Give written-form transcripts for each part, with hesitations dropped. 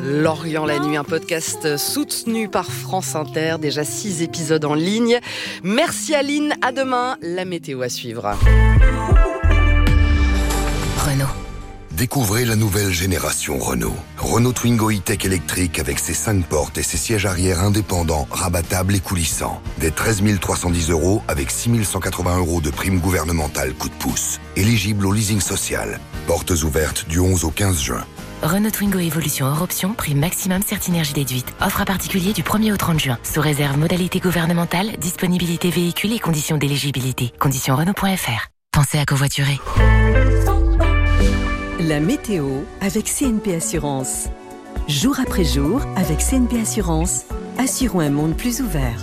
Lorient la nuit, un podcast soutenu par France Inter, déjà 6 épisodes en ligne. Merci Aline, à demain, la météo à suivre. Renault. Découvrez la nouvelle génération Renault. Renault Twingo E-Tech électrique avec ses 5 portes et ses sièges arrière indépendants, rabattables et coulissants. Dès 13 310 € avec 6 180 € de prime gouvernementale coup de pouce. Éligible au leasing social. Portes ouvertes du 11 au 15 juin. Renault Twingo Évolution hors option, prime maximum Certinergie déduite. Offre à particulier du 1er au 30 juin. Sous réserve modalité gouvernementale, disponibilité véhicule et conditions d'éligibilité. Conditions Renault.fr. Pensez à covoiturer. La météo avec CNP Assurance. Jour après jour, avec CNP Assurance, assurons un monde plus ouvert.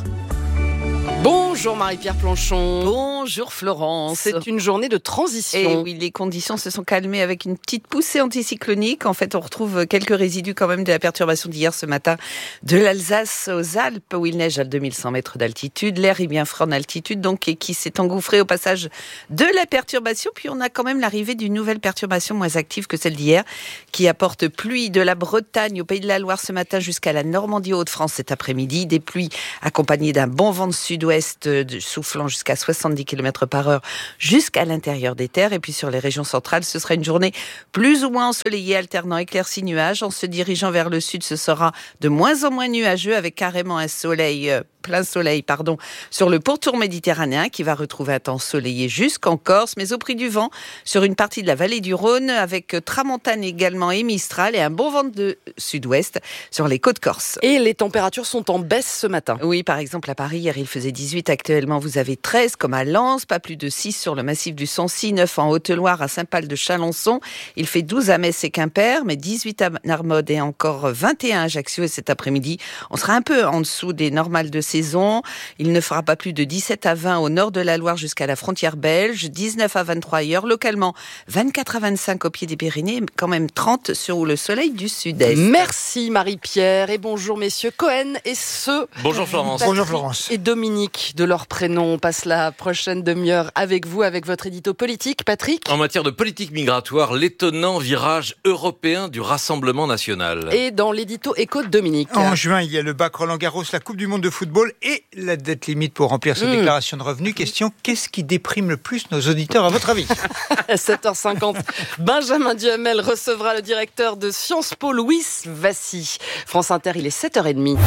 Bonjour Marie-Pierre Planchon. Bonjour Florence. C'est une journée de transition. Et oui, les conditions se sont calmées avec une petite poussée anticyclonique. En fait, on retrouve quelques résidus quand même de la perturbation d'hier ce matin de l'Alsace aux Alpes où il neige à 2100 mètres d'altitude. L'air est bien froid en altitude donc et qui s'est engouffré au passage de la perturbation. Puis on a quand même l'arrivée d'une nouvelle perturbation moins active que celle d'hier qui apporte pluie de la Bretagne au Pays de la Loire ce matin jusqu'à la Normandie Hauts-de-France cet après-midi. Des pluies accompagnées d'un bon vent de sud-ouest soufflant jusqu'à 70 km par heure jusqu'à l'intérieur des terres. Et puis sur les régions centrales, ce sera une journée plus ou moins ensoleillée, alternant éclaircies-nuages. En se dirigeant vers le sud, ce sera de moins en moins nuageux avec carrément un plein soleil, sur le pourtour méditerranéen qui va retrouver un temps ensoleillé jusqu'en Corse, mais au prix du vent sur une partie de la vallée du Rhône avec tramontane également et mistral et un bon vent de sud-ouest sur les côtes corses. Et les températures sont en baisse ce matin. Oui, par exemple à Paris, hier il faisait 18, actuellement vous avez 13 comme à Lens, pas plus de 6 sur le massif du Sancy, 9 en Haute-Loire à Saint-Pal de Chalençon, il fait 12 à Metz et Quimper, mais 18 à Narmode et encore 21 à Ajaccio et cet après-midi, on sera un peu en dessous des normales de saison. Il ne fera pas plus de 17 à 20 au nord de la Loire jusqu'à la frontière belge, 19 à 23 ailleurs, localement 24 à 25 au pied des Pyrénées, quand même 30 sur le soleil du sud-est. Merci Marie-Pierre et bonjour messieurs Cohen et ceux. Bonjour Florence. Patrick Bonjour Florence. Et Dominique de leur prénom. On passe la prochaine demi-heure avec vous, avec votre édito politique. Patrick. En matière de politique migratoire, l'étonnant virage européen du Rassemblement national. Et dans l'édito éco de Dominique. En juin, il y a le bac Roland-Garros, la Coupe du Monde de football et la dette limite pour remplir sa déclaration de revenus. Question, qu'est-ce qui déprime le plus nos auditeurs à votre avis ? À 7h50, Benjamin Duhamel recevra le directeur de Sciences Po, Louis Vassy. France Inter, il est 7h30.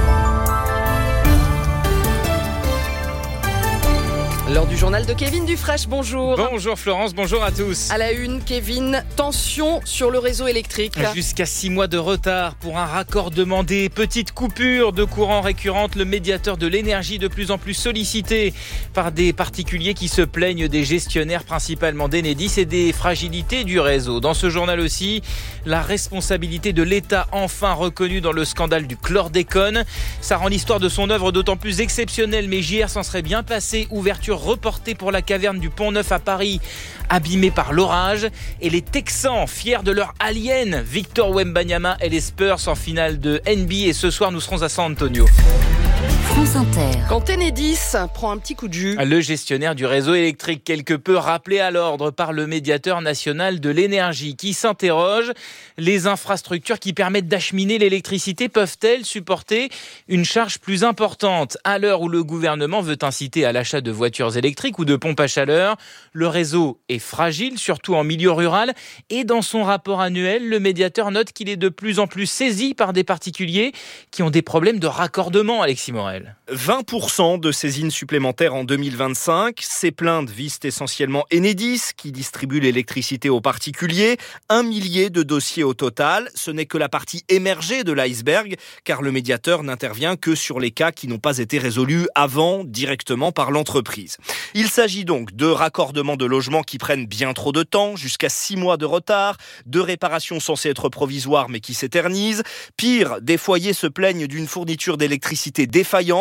L'heure du journal de Kevin Dufresne, bonjour. Bonjour Florence, bonjour à tous. À la une, Kevin, tension sur le réseau électrique. Jusqu'à 6 mois de retard pour un raccordement, des petites coupures de courant récurrentes. Le médiateur de l'énergie de plus en plus sollicité par des particuliers qui se plaignent des gestionnaires, principalement d'Enedis et des fragilités du réseau. Dans ce journal aussi, la responsabilité de l'État enfin reconnue dans le scandale du chlordécone. Ça rend l'histoire de son œuvre d'autant plus exceptionnelle, mais JR s'en serait bien passé. Ouverture reportée pour la caverne du Pont-Neuf à Paris, abîmée par l'orage. Et les Texans, fiers de leur alien, Victor Wembanyama et les Spurs en finale de NBA. Et ce soir, nous serons à San Antonio. France Inter. Quand Enedis prend un petit coup de jus. Le gestionnaire du réseau électrique, quelque peu rappelé à l'ordre par le médiateur national de l'énergie, qui s'interroge. Les infrastructures qui permettent d'acheminer l'électricité peuvent-elles supporter une charge plus importante ? À l'heure où le gouvernement veut inciter à l'achat de voitures électriques ou de pompes à chaleur, le réseau est fragile, surtout en milieu rural. Et dans son rapport annuel, le médiateur note qu'il est de plus en plus saisi par des particuliers qui ont des problèmes de raccordement, Alexis Morel. 20% de saisines supplémentaires en 2025. Ces plaintes visent essentiellement Enedis, qui distribue l'électricité aux particuliers. 1 millier de dossiers au total. Ce n'est que la partie émergée de l'iceberg, car le médiateur n'intervient que sur les cas qui n'ont pas été résolus avant, directement par l'entreprise. Il s'agit donc de raccordements de logements qui prennent bien trop de temps, jusqu'à 6 mois de retard, de réparations censées être provisoires mais qui s'éternisent. Pire, des foyers se plaignent d'une fourniture d'électricité défaillante.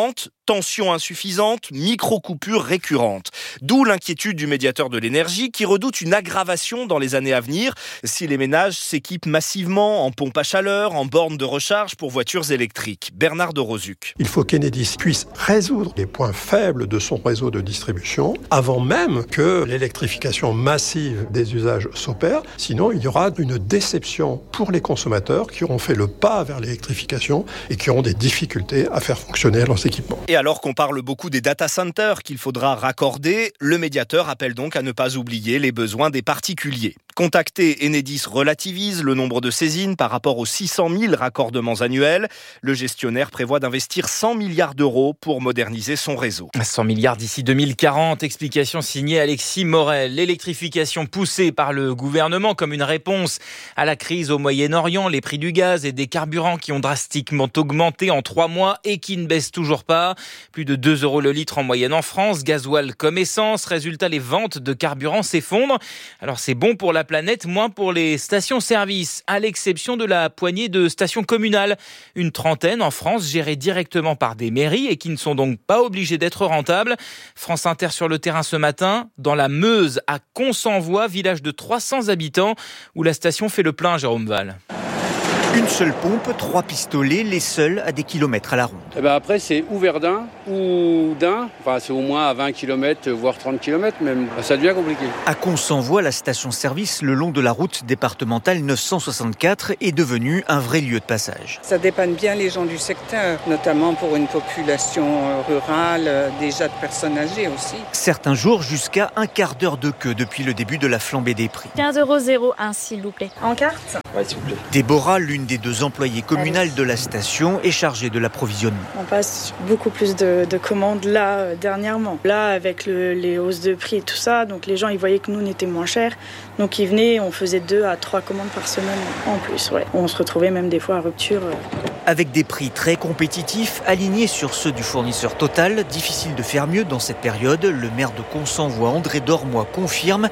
tension insuffisante, micro-coupures récurrentes. D'où l'inquiétude du médiateur de l'énergie qui redoute une aggravation dans les années à venir si les ménages s'équipent massivement en pompes à chaleur, en bornes de recharge pour voitures électriques. Bernard de Rozuc. Il faut qu'Enedis puisse résoudre les points faibles de son réseau de distribution avant même que l'électrification massive des usages s'opère. Sinon, il y aura une déception pour les consommateurs qui auront fait le pas vers l'électrification et qui auront des difficultés à faire fonctionner leurs équipements. Et alors qu'on parle beaucoup des data centers qu'il faudra raccorder, le médiateur appelle donc à ne pas oublier les besoins des particuliers. Contacté, Enedis relativise le nombre de saisines par rapport aux 600 000 raccordements annuels. Le gestionnaire prévoit d'investir 100 milliards d'euros pour moderniser son réseau. 100 milliards d'ici 2040, explication signée Alexis Morel. L'électrification poussée par le gouvernement comme une réponse à la crise au Moyen-Orient, les prix du gaz et des carburants qui ont drastiquement augmenté en 3 mois et qui ne baissent toujours pas. Plus de 2 € le litre en moyenne en France, gasoil comme essence. Résultat, les ventes de carburant s'effondrent. Alors c'est bon pour la planète, moins pour les stations-service, à l'exception de la poignée de stations communales. Une trentaine en France, gérées directement par des mairies et qui ne sont donc pas obligées d'être rentables. France Inter sur le terrain ce matin, dans la Meuse, à Consenvoie, village de 300 habitants, où la station fait le plein, Jérôme Val. Une seule pompe, 3 pistolets, les seuls à des kilomètres à la ronde. Et après, c'est ou Verdun ou Dain. Enfin, c'est au moins à 20 km, voire 30 km même. Ça devient compliqué. À Consenvoie, la station-service le long de la route départementale 964 est devenue un vrai lieu de passage. Ça dépanne bien les gens du secteur, notamment pour une population rurale, déjà de personnes âgées aussi. Certains jours, jusqu'à un quart d'heure de queue depuis le début de la flambée des prix. 15,01 €, s'il vous plaît. En carte ? Oui, s'il vous plaît. Déborah, l'une des 2 employées communales de la station, est chargée de l'approvisionnement. On passe beaucoup plus de commandes là, dernièrement. Là, avec les hausses de prix et tout ça, donc les gens ils voyaient que nous on était moins chers. Donc ils venaient, on faisait 2 à 3 commandes par semaine en plus. Ouais. On se retrouvait même des fois à rupture. Avec des prix très compétitifs, alignés sur ceux du fournisseur Total, difficile de faire mieux dans cette période. Le maire de Consenvoie, André Dormois, confirme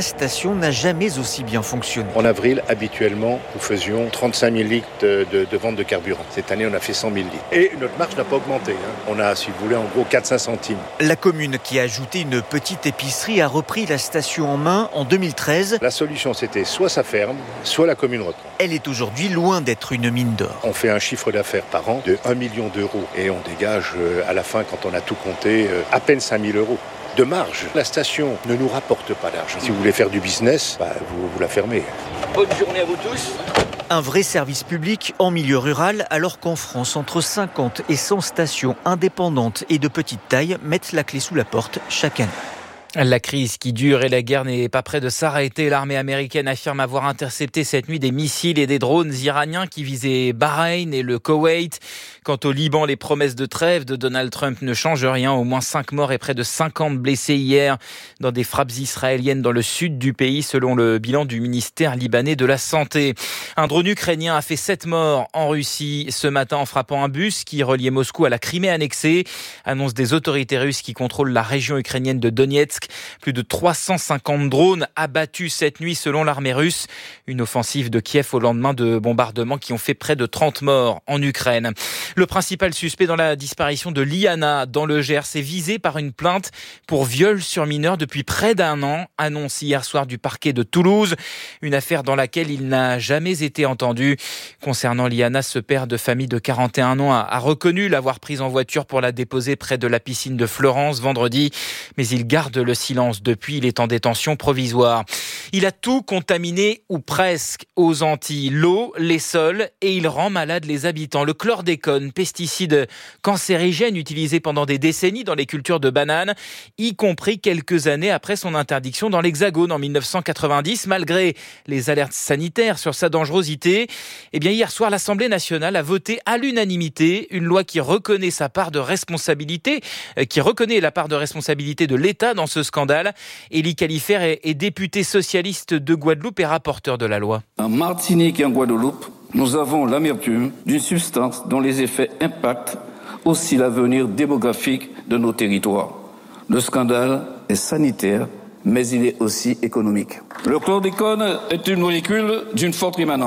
la station n'a jamais aussi bien fonctionné. En avril, habituellement, nous faisions 35 000 litres de vente de carburant. Cette année, on a fait 100 000 litres. Et notre marge n'a pas augmenté. On a, si vous voulez, en gros 4-5 centimes. La commune, qui a ajouté une petite épicerie, a repris la station en main en 2013. La solution, c'était soit ça ferme, soit la commune reprend. Elle est aujourd'hui loin d'être une mine d'or. On fait un chiffre d'affaires par an de 1 million d'euros. Et on dégage, à la fin, quand on a tout compté, à peine 5 000 euros. De marge. La station ne nous rapporte pas d'argent. Si vous voulez faire du business, vous la fermez. Bonne journée à vous tous. Un vrai service public en milieu rural, alors qu'en France, entre 50 et 100 stations indépendantes et de petite taille mettent la clé sous la porte chaque année. La crise qui dure et la guerre n'est pas près de s'arrêter. L'armée américaine affirme avoir intercepté cette nuit des missiles et des drones iraniens qui visaient Bahreïn et le Koweït. Quant au Liban, les promesses de trêve de Donald Trump ne changent rien. Au moins 5 morts et près de 50 blessés hier dans des frappes israéliennes dans le sud du pays, selon le bilan du ministère libanais de la Santé. Un drone ukrainien a fait 7 morts en Russie ce matin en frappant un bus qui reliait Moscou à la Crimée annexée. Annonce des autorités russes qui contrôlent la région ukrainienne de Donetsk. Plus de 350 drones abattus cette nuit selon l'armée russe. Une offensive de Kiev au lendemain de bombardements qui ont fait près de 30 morts en Ukraine. Le principal suspect dans la disparition de Liana dans le Gers est visé par une plainte pour viol sur mineur depuis près d'1 an. Annonce hier soir du parquet de Toulouse. Une affaire dans laquelle il n'a jamais été entendu. Concernant Liana, ce père de famille de 41 ans a reconnu l'avoir prise en voiture pour la déposer près de la piscine de Florence vendredi. Mais il garde le silence depuis, il est en détention provisoire. Il a tout contaminé, ou presque, aux Antilles. L'eau, les sols, et il rend malade les habitants. Le chlordécone, pesticide cancérigène utilisé pendant des décennies dans les cultures de bananes, y compris quelques années après son interdiction dans l'Hexagone en 1990, malgré les alertes sanitaires sur sa dangerosité. Eh bien, hier soir, l'Assemblée nationale a voté à l'unanimité une loi qui reconnaît sa part de responsabilité, qui reconnaît la part de responsabilité de l'État dans ce scandale. Élie Califère est député socialiste de Guadeloupe et rapporteur de la loi. En Martinique et en Guadeloupe, nous avons l'amertume d'une substance dont les effets impactent aussi l'avenir démographique de nos territoires. Le scandale est sanitaire, mais il est aussi économique. Le chlordécone est une molécule d'une forte rémanence.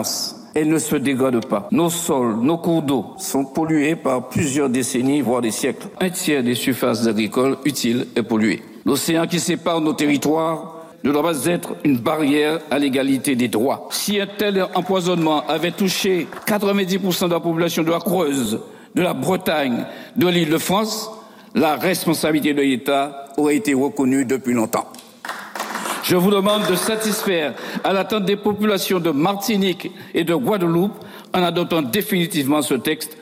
elle ne se dégrade pas. Nos sols, nos cours d'eau sont pollués par plusieurs décennies, voire des siècles. Un tiers des surfaces agricoles utiles est pollué. L'océan qui sépare nos territoires ne doit pas être une barrière à l'égalité des droits. Si un tel empoisonnement avait touché 90% de la population de la Creuse, de la Bretagne, de l'Île-de-France, la responsabilité de l'État aurait été reconnue depuis longtemps. Je vous demande de satisfaire à l'attente des populations de Martinique et de Guadeloupe en adoptant définitivement ce texte.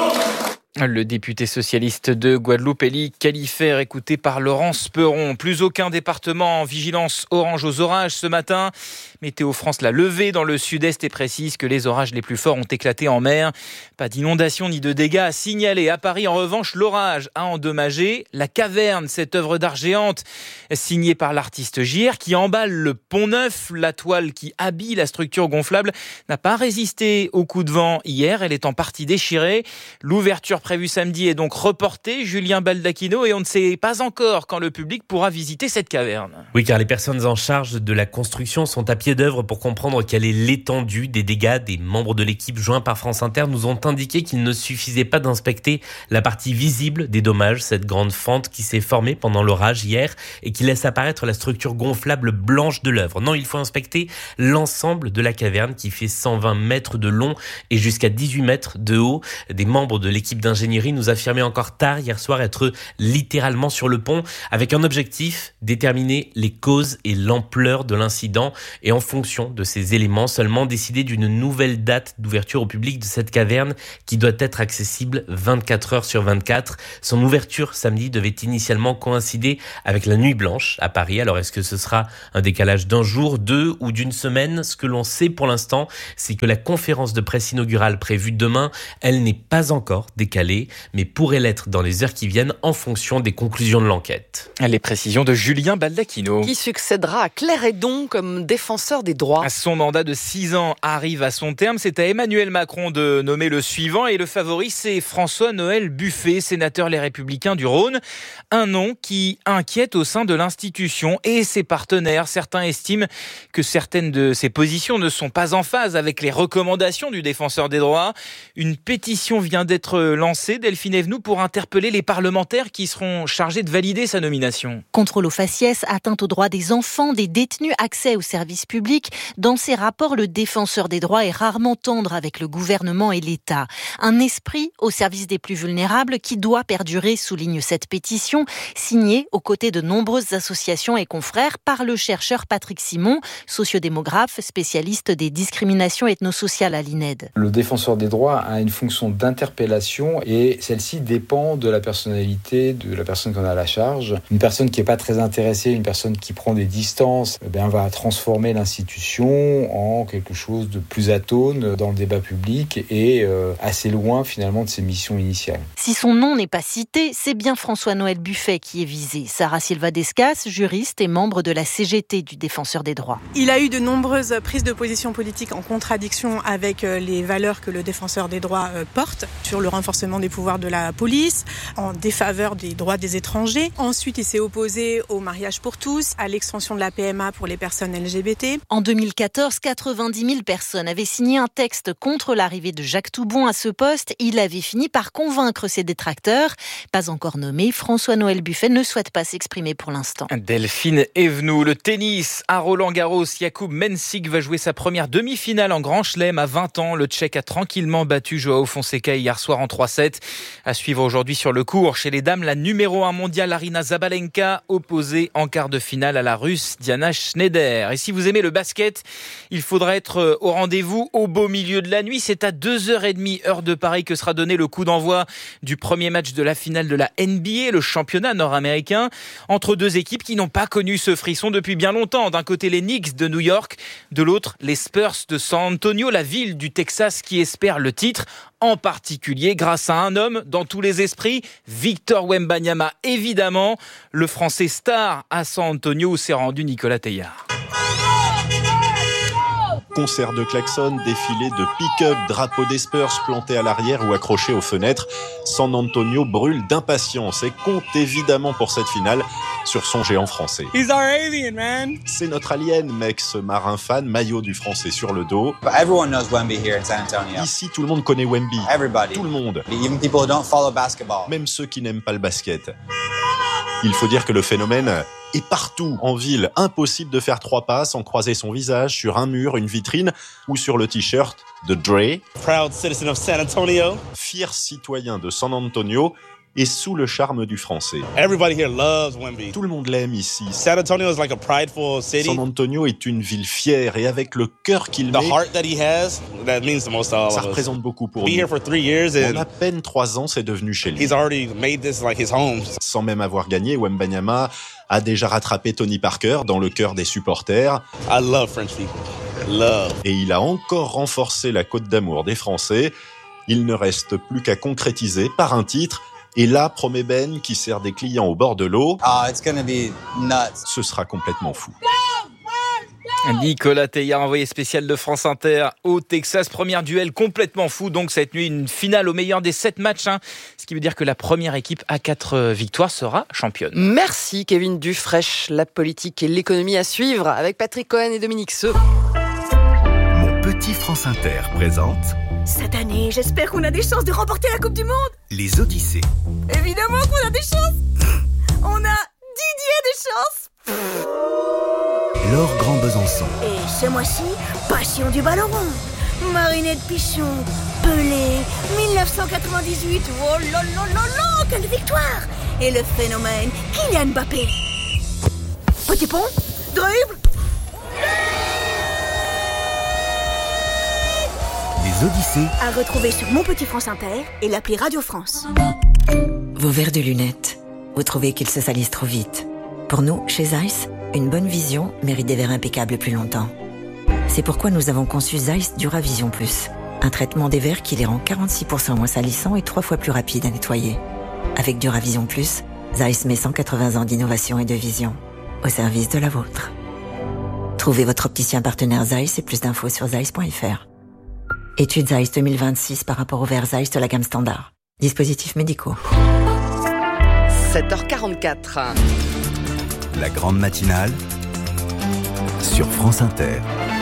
Le député socialiste de Guadeloupe, Élie Califère, écouté par Laurence Peron. Plus aucun département en vigilance orange aux orages ce matin. Météo France l'a levé dans le sud-est et précise que les orages les plus forts ont éclaté en mer. Pas d'inondation ni de dégâts à signaler. À Paris, en revanche, l'orage a endommagé la caverne, cette œuvre d'art géante signée par l'artiste JR qui emballe le Pont Neuf. La toile qui habille la structure gonflable n'a pas résisté au coup de vent hier. Elle est en partie déchirée. L'ouverture prévue samedi est donc reportée. Julien Baldacchino, et on ne sait pas encore quand le public pourra visiter cette caverne. Oui, car les personnes en charge de la construction sont à pied d'œuvre pour comprendre quelle est l'étendue des dégâts. Des membres de l'équipe joints par France Inter nous ont indiqué qu'il ne suffisait pas d'inspecter la partie visible des dommages, cette grande fente qui s'est formée pendant l'orage hier et qui laisse apparaître la structure gonflable blanche de l'œuvre. Non, il faut inspecter l'ensemble de la caverne qui fait 120 mètres de long et jusqu'à 18 mètres de haut. Des membres de l'équipe d'ingénierie nous affirmaient encore tard hier soir être littéralement sur le pont avec un objectif, déterminer les causes et l'ampleur de l'incident et en fonction de ces éléments seulement décider d'une nouvelle date d'ouverture au public de cette caverne qui doit être accessible 24 heures sur 24. Son ouverture samedi devait initialement coïncider avec la nuit blanche à Paris. Alors est-ce que ce sera un décalage d'un jour, 2 ou d'une semaine? Ce que l'on sait pour l'instant, c'est que la conférence de presse inaugurale prévue demain, elle n'est pas encore décalée, mais pourrait l'être dans les heures qui viennent en fonction des conclusions de l'enquête. Les précisions de Julien Baldacchino. Qui succédera à Claire Hédon comme défenseur des droits. Son mandat de 6 ans arrive à son terme. C'est à Emmanuel Macron de nommer le suivant. Et le favori, c'est François-Noël Buffet, sénateur Les Républicains du Rhône. Un nom qui inquiète au sein de l'institution et ses partenaires. Certains estiment que certaines de ses positions ne sont pas en phase avec les recommandations du défenseur des droits. Une pétition vient d'être lancée, Delphine Evenou, pour interpeller les parlementaires qui seront chargés de valider sa nomination. Contrôle aux faciès, atteinte aux droits des enfants, des détenus, accès aux services publics. Dans ses rapports, le défenseur des droits est rarement tendre avec le gouvernement et l'État. Un esprit au service des plus vulnérables qui doit perdurer, souligne cette pétition, signée aux côtés de nombreuses associations et confrères par le chercheur Patrick Simon, sociodémographe, spécialiste des discriminations ethnosociales à l'INED. Le défenseur des droits a une fonction d'interpellation et celle-ci dépend de la personnalité de la personne qu'on a à la charge. Une personne qui n'est pas très intéressée, une personne qui prend des distances, va transformer l'institution en quelque chose de plus atone dans le débat public et assez loin finalement de ses missions initiales. Si son nom n'est pas cité, c'est bien François-Noël Buffet qui est visé. Sarah Silva Descas, juriste et membre de la CGT du défenseur des droits. Il a eu de nombreuses prises de position politiques en contradiction avec les valeurs que le défenseur des droits porte, sur le renforcement des pouvoirs de la police, en défaveur des droits des étrangers. Ensuite, il s'est opposé au mariage pour tous, à l'extension de la PMA pour les personnes LGBT. En 2014, 90 000 personnes avaient signé un texte contre l'arrivée de Jacques Toubon à ce poste. Il avait fini par convaincre ses détracteurs. Pas encore nommé, François-Noël Buffet ne souhaite pas s'exprimer pour l'instant. Delphine Evenou, le tennis à Roland-Garros. Jakub Mensik va jouer sa première demi-finale en Grand Chelem à 20 ans. Le Tchèque a tranquillement battu Joao Fonseca hier soir en 3-7. À suivre aujourd'hui sur le court. Chez les dames, la numéro 1 mondiale Aryna Zabalenka opposée en quart de finale à la Russe Diana Schneider. Et si vous aimez le basket, il faudra être au rendez-vous au beau milieu de la nuit. C'est à 2h30 heure de Paris que sera donné le coup d'envoi du premier match de la finale de la NBA, le championnat nord-américain, entre deux équipes qui n'ont pas connu ce frisson depuis bien longtemps. D'un côté, les Knicks de New York, de l'autre, les Spurs de San Antonio, la ville du Texas qui espère le titre, en particulier grâce à un homme dans tous les esprits, Victor Wembanyama, évidemment, le Français star à San Antonio où s'est rendu Nicolas Teillard. Concerts de klaxons, défilés de pick-up, drapeaux des Spurs plantés à l'arrière ou accrochés aux fenêtres. San Antonio brûle d'impatience et compte évidemment pour cette finale sur son géant français. He's our alien, man. C'est notre alien, mec, ce marin fan, maillot du français sur le dos. But everyone knows Wemby here in San Antonio. Ici, tout le monde connaît Wemby. Everybody. Tout le monde. Even people who don't follow basketball. Même ceux qui n'aiment pas le basket. Il faut dire que le phénomène est partout en ville. Impossible de faire 3 pas sans croiser son visage sur un mur, une vitrine ou sur le t-shirt de Dre. Proud citizen of San Antonio. Fier citoyen de San Antonio et sous le charme du français. Everybody here loves Wemby. Tout le monde l'aime ici. San Antonio is like a prideful city. San Antonio est une ville fière et avec le cœur qu'il The met, heart that he has, that means the most to all ça of us. représente beaucoup pour Be nous. here for 3 years En and à peine 3 ans, c'est devenu chez lui. he's already made this like his home. Sans même avoir gagné, Wembanyama a déjà rattrapé Tony Parker dans le cœur des supporters. I love French people. Love. Et il a encore renforcé la cote d'amour des Français. Il ne reste plus qu'à concrétiser par un titre. Et là, promet Ben, qui sert des clients au bord de l'eau, It's gonna be nuts. ce sera complètement fou. Nicolas Teillard, envoyé spécial de France Inter au Texas. Premier duel complètement fou. Donc cette nuit, une finale au meilleur des 7 matchs. Ce qui veut dire que la première équipe à 4 victoires sera championne. Merci Kevin Dufresne. La politique et l'économie à suivre avec Patrick Cohen et Dominique Seux. Mon petit France Inter présente Cette année, j'espère qu'on a des chances de remporter la Coupe du Monde. Les Odyssées. Évidemment qu'on a des chances. On a Didier Deschamps. Laure Grand Besançon. Et ce mois-ci, passion du ballon rond. Marinette Pichon, Pelé, 1998. Oh là là là là, quelle victoire. Et le phénomène, Kylian Mbappé. Petit pont, dribble. Les Odyssées. À retrouver sur Mon Petit France Inter et l'appli Radio France. Vos verres de lunettes, vous trouvez qu'ils se salissent trop vite. Pour nous, chez Zeiss, une bonne vision mérite des verres impeccables plus longtemps. C'est pourquoi nous avons conçu Zeiss Duravision Plus, un traitement des verres qui les rend 46% moins salissants et 3 fois plus rapides à nettoyer. Avec Duravision Plus, Zeiss met 180 ans d'innovation et de vision au service de la vôtre. Trouvez votre opticien partenaire Zeiss et plus d'infos sur zeiss.fr. Étude Zeiss 2026 par rapport aux verres Zeiss de la gamme standard. Dispositifs médicaux. 7h44. La grande matinale sur France Inter.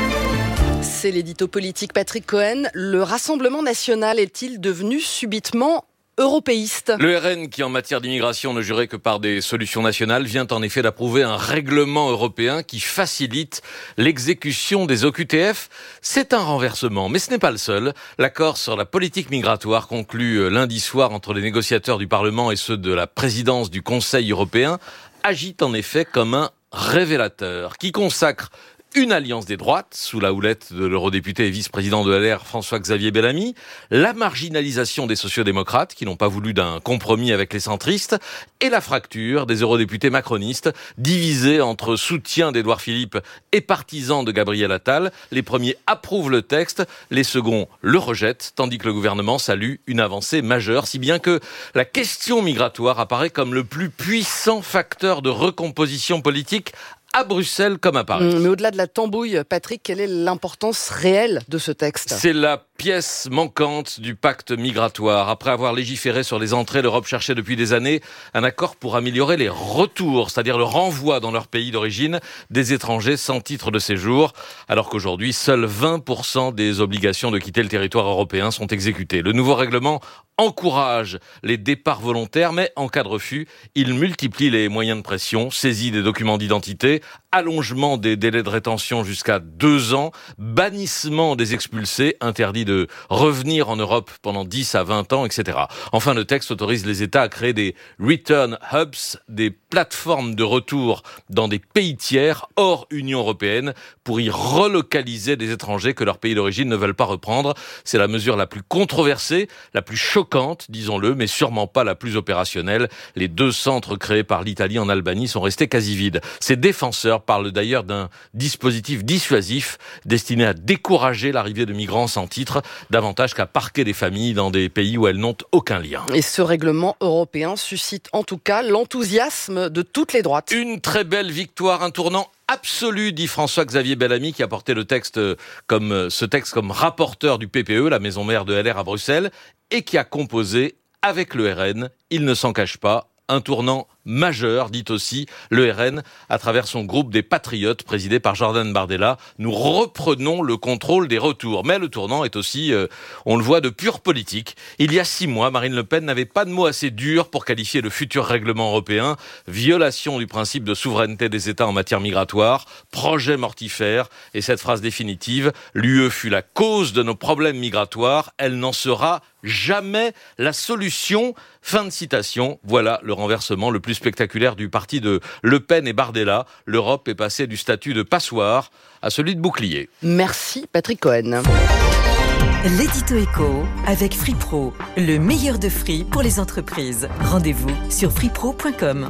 C'est l'édito politique Patrick Cohen. Le Rassemblement national est-il devenu subitement européiste? Le RN, qui en matière d'immigration ne jurait que par des solutions nationales, vient en effet d'approuver un règlement européen qui facilite l'exécution des OQTF. C'est un renversement, mais ce n'est pas le seul. L'accord sur la politique migratoire conclu lundi soir entre les négociateurs du Parlement et ceux de la présidence du Conseil européen agite en effet comme un révélateur qui consacre une alliance des droites, sous la houlette de l'eurodéputé et vice-président de LR François-Xavier Bellamy, la marginalisation des sociodémocrates qui n'ont pas voulu d'un compromis avec les centristes, et la fracture des eurodéputés macronistes, divisés entre soutien d'Édouard Philippe et partisans de Gabriel Attal. Les premiers approuvent le texte, les seconds le rejettent, tandis que le gouvernement salue une avancée majeure, si bien que la question migratoire apparaît comme le plus puissant facteur de recomposition politique à Bruxelles comme à Paris. Mais au-delà de la tambouille, Patrick, quelle est l'importance réelle de ce texte? C'est la pièce manquante du pacte migratoire. Après avoir légiféré sur les entrées, l'Europe cherchait depuis des années un accord pour améliorer les retours, c'est-à-dire le renvoi dans leur pays d'origine des étrangers sans titre de séjour, alors qu'aujourd'hui, seuls 20% des obligations de quitter le territoire européen sont exécutées. Le nouveau règlement encourage les départs volontaires, mais en cas de refus, il multiplie les moyens de pression, saisie des documents d'identité, allongement des délais de rétention jusqu'à 2 ans, bannissement des expulsés, interdit de revenir en Europe pendant 10 à 20 ans, etc. Enfin, le texte autorise les États à créer des return hubs, des plateformes de retour dans des pays tiers hors Union européenne pour y relocaliser des étrangers que leur pays d'origine ne veulent pas reprendre. C'est la mesure la plus controversée, la plus choquante, disons-le, mais sûrement pas la plus opérationnelle. Les 2 centres créés par l'Italie en Albanie sont restés quasi vides. Ces défenseurs parlent d'ailleurs d'un dispositif dissuasif destiné à décourager l'arrivée de migrants sans titre, davantage qu'à parquer des familles dans des pays où elles n'ont aucun lien. Et ce règlement européen suscite en tout cas l'enthousiasme de toutes les droites. Une très belle victoire, un tournant absolue, dit François-Xavier Bellamy, qui a porté ce texte comme rapporteur du PPE, la maison mère de LR à Bruxelles, et qui a composé avec le RN, il ne s'en cache pas, un tournant majeur, dit aussi le RN, à travers son groupe des Patriotes, présidé par Jordan Bardella. Nous reprenons le contrôle des retours. Mais le tournant est aussi, on le voit, de pure politique. Il y a 6 mois, Marine Le Pen n'avait pas de mots assez durs pour qualifier le futur règlement européen. Violation du principe de souveraineté des États en matière migratoire, projet mortifère. Et cette phrase définitive, l'UE fut la cause de nos problèmes migratoires, elle n'en sera jamais la solution. Fin de citation. Voilà le renversement le plus spectaculaire du parti de Le Pen et Bardella. L'Europe est passée du statut de passoire à celui de bouclier. Merci Patrick Cohen. L'édito éco avec Free Pro, le meilleur de Free pour les entreprises. Rendez-vous sur freepro.com.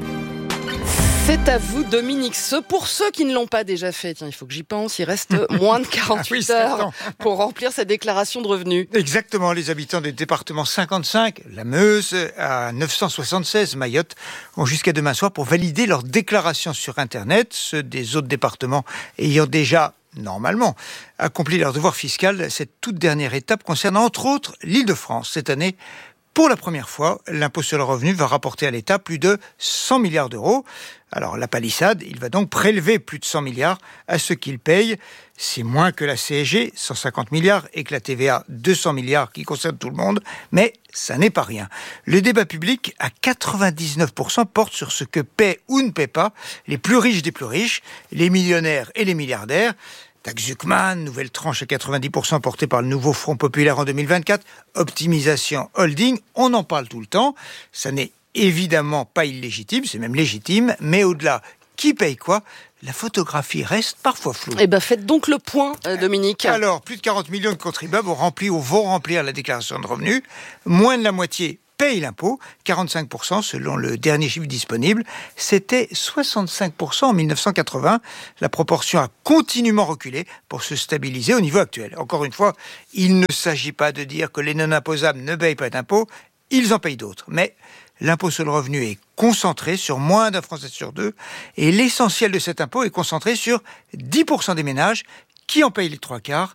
C'est à vous, Dominique. Pour ceux qui ne l'ont pas déjà fait, tiens, il faut que j'y pense, il reste moins de 48 heures pour remplir sa déclaration de revenus. Exactement, les habitants des départements 55, la Meuse, à 976, Mayotte, ont jusqu'à demain soir pour valider leur déclaration sur Internet. Ceux des autres départements ayant déjà normalement accompli leur devoir fiscal. Cette toute dernière étape concerne entre autres l'Île-de-France. Cette année, pour la première fois, l'impôt sur le revenu va rapporter à l'État plus de 100 milliards d'euros. Alors, la palissade, il va donc prélever plus de 100 milliards à ceux qui le payent. C'est moins que la CSG, 150 milliards, et que la TVA, 200 milliards, qui concerne tout le monde. Mais ça n'est pas rien. Le débat public, à 99%, porte sur ce que paient ou ne paient pas les plus riches des plus riches, les millionnaires et les milliardaires. Taxe Zuckman, nouvelle tranche à 90% portée par le nouveau Front Populaire en 2024, optimisation holding, on en parle tout le temps. Ça n'est évidemment pas illégitime, c'est même légitime, mais au-delà, qui paye quoi ? La photographie reste parfois floue. Eh bien, faites donc le point, Dominique. Alors, plus de 40 millions de contribuables vont remplir la déclaration de revenus. Moins de la moitié paye l'impôt, 45% selon le dernier chiffre disponible. C'était 65% en 1980. La proportion a continuellement reculé pour se stabiliser au niveau actuel. Encore une fois, il ne s'agit pas de dire que les non-imposables ne payent pas d'impôts, ils en payent d'autres. Mais l'impôt sur le revenu est concentré sur moins d'un Français sur 2 et l'essentiel de cet impôt est concentré sur 10% des ménages qui en payent les 3/4,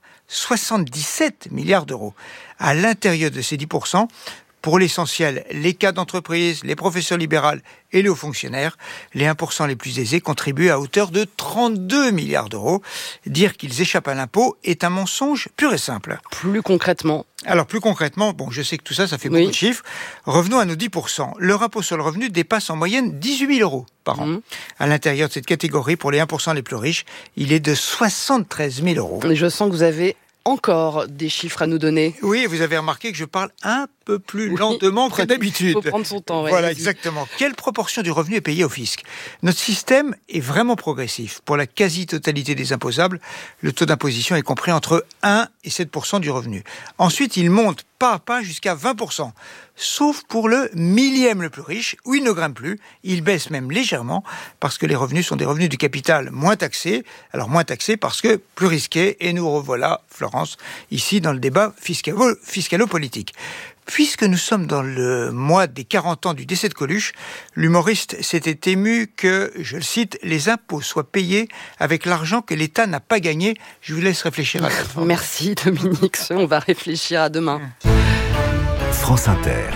77 milliards d'euros. À l'intérieur de ces 10%, pour l'essentiel, les cas d'entreprise, les professions libérales et les hauts fonctionnaires, les 1% les plus aisés contribuent à hauteur de 32 milliards d'euros. Dire qu'ils échappent à l'impôt est un mensonge pur et simple. Plus concrètement ? Alors, plus concrètement, bon, je sais que tout ça, ça fait beaucoup de chiffres. Revenons à nos 10%. Leur impôt sur le revenu dépasse en moyenne 18 000 euros par an. À l'intérieur de cette catégorie, pour les 1% les plus riches, il est de 73 000 euros. Et je sens que vous avez encore des chiffres à nous donner. Oui, vous avez remarqué que je parle un peu plus lentement que d'habitude. Il faut prendre son temps. Voilà, exactement. Quelle proportion du revenu est payée au fisc ? Notre système est vraiment progressif. Pour la quasi-totalité des imposables, le taux d'imposition est compris entre 1 et 7% du revenu. Ensuite, il monte pas à pas jusqu'à 20%. Sauf pour le millième le plus riche, où il ne grimpe plus, il baisse même légèrement, parce que les revenus sont des revenus du capital moins taxés. Alors moins taxés parce que plus risqués, et nous revoilà, Florence, ici dans le débat fiscalo-politique. Puisque nous sommes dans le mois des 40 ans du décès de Coluche, l'humoriste s'était ému que, je le cite, les impôts soient payés avec l'argent que l'État n'a pas gagné. Je vous laisse réfléchir à ça. Merci Dominique, on va réfléchir à demain. France Inter.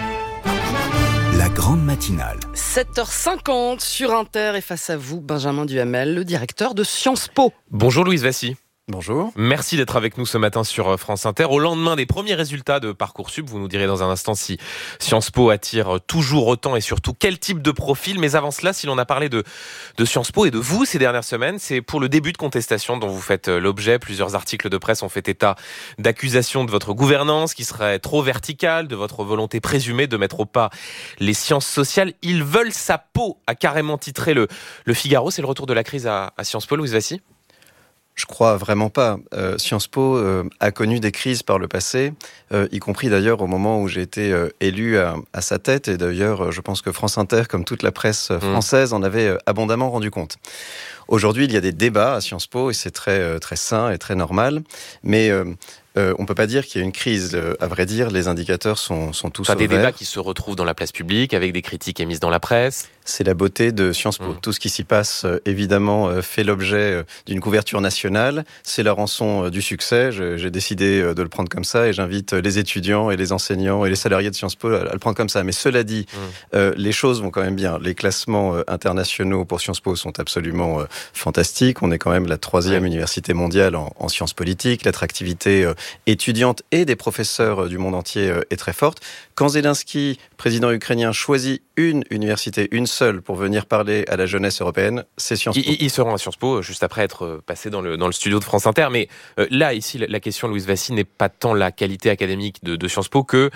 La grande matinale. 7h50 sur Inter et face à vous, Benjamin Duhamel, le directeur de Sciences Po. Bonjour Louise Vassy. Bonjour. Merci d'être avec nous ce matin sur France Inter. Au lendemain des premiers résultats de Parcoursup, vous nous direz dans un instant si Sciences Po attire toujours autant et surtout quel type de profil. Mais avant cela, si l'on a parlé de Sciences Po et de vous ces dernières semaines, c'est pour le début de contestation dont vous faites l'objet. Plusieurs articles de presse ont fait état d'accusations de votre gouvernance qui serait trop verticale, de votre volonté présumée de mettre au pas les sciences sociales. Ils veulent sa peau, a carrément titré le Figaro. C'est le retour de la crise à Sciences Po, Louise Vassy ? Je crois vraiment pas. Sciences Po a connu des crises par le passé, y compris d'ailleurs au moment où j'ai été élu à sa tête. Et d'ailleurs, je pense que France Inter, comme toute la presse française, en avait abondamment rendu compte. Aujourd'hui, il y a des débats à Sciences Po et c'est très, très sain et très normal. Mais on ne peut pas dire qu'il y a une crise. À vrai dire, les indicateurs sont tous au des vert. débats qui se retrouvent dans la place publique, avec des critiques émises dans la presse. C'est la beauté de Sciences Po. Tout ce qui s'y passe, évidemment, fait l'objet d'une couverture nationale. C'est la rançon du succès. J'ai décidé de le prendre comme ça et j'invite les étudiants et les enseignants et les salariés de Sciences Po à le prendre comme ça. Mais cela dit, les choses vont quand même bien. Les classements internationaux pour Sciences Po sont absolument fantastiques. On est quand même la 3e université mondiale en sciences politiques. L'attractivité étudiante et des professeurs du monde entier est très forte. Quand Zelensky, président ukrainien, choisit une université, une seule, pour venir parler à la jeunesse européenne, c'est Sciences Po. Ils seront à Sciences Po juste après être passés dans le studio de France Inter. Mais là, ici, la question, Louise Vassy, n'est pas tant la qualité académique de Sciences Po que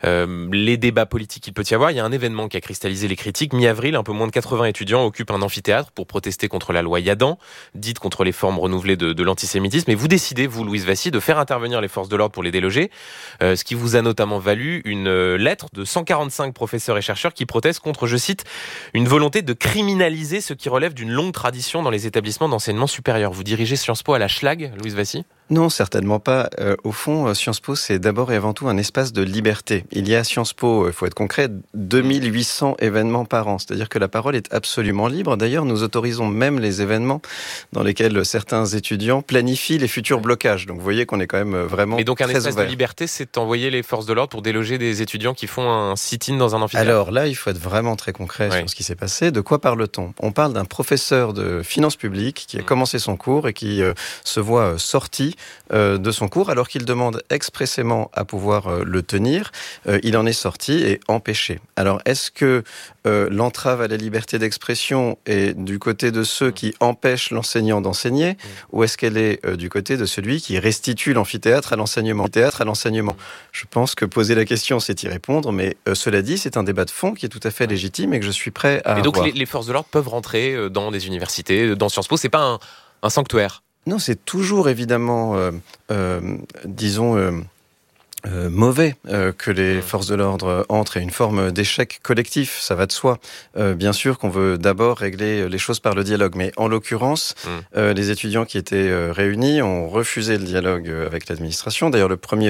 les débats politiques qu'il peut y avoir. Il y a un événement qui a cristallisé les critiques. Mi-avril, un peu moins de 80 étudiants occupent un amphithéâtre pour protester contre la loi Yadan, dite contre les formes renouvelées de l'antisémitisme. Et vous décidez, vous, Louise Vassy, de faire intervenir les forces de l'ordre pour les déloger, ce qui vous a notamment valu une lettre de 145 professeurs et chercheurs qui protestent contre, je cite, une volonté de criminaliser ce qui relève d'une longue tradition dans les établissements d'enseignement supérieur. Vous dirigez Sciences Po à la Schlag, Louise Vassy ? Non, certainement pas. Au fond, Sciences Po, c'est d'abord et avant tout un espace de liberté. Il y a à Sciences Po, il faut être concret, 2800 événements par an. C'est-à-dire que la parole est absolument libre. D'ailleurs, nous autorisons même les événements dans lesquels certains étudiants planifient les futurs blocages. Donc, vous voyez qu'on est quand même vraiment très ouvert. Et donc, un espace de liberté, c'est envoyer les forces de l'ordre pour déloger des étudiants qui font un sit-in dans un amphithéâtre. Alors là, il faut être vraiment très concret sur ce qui s'est passé. De quoi parle-t-on ? On parle d'un professeur de finances publiques qui a commencé son cours et qui se voit sorti de son cours alors qu'il demande expressément à pouvoir le tenir. Il en est sorti et empêché. Alors, est-ce que l'entrave à la liberté d'expression est du côté de ceux qui empêchent l'enseignant d'enseigner ou est-ce qu'elle est du côté de celui qui restitue l'amphithéâtre à l'enseignement ? Je pense que poser la question, c'est y répondre, mais cela dit, c'est un débat de fond qui est tout à fait légitime et que je suis prêt à avoir. Et donc, les forces de l'ordre peuvent rentrer dans des universités, dans Sciences Po, c'est pas un sanctuaire ? Non, c'est toujours évidemment, mauvais que les forces de l'ordre entrent et une forme d'échec collectif, ça va de soi. Bien sûr qu'on veut d'abord régler les choses par le dialogue, mais en l'occurrence, les étudiants qui étaient réunis ont refusé le dialogue avec l'administration. D'ailleurs, le premier